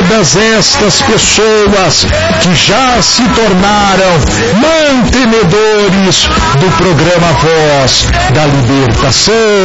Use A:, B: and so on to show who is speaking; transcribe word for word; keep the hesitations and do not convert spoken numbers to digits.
A: todas estas pessoas que já se tornaram mantenedores do programa Voz da Libertação.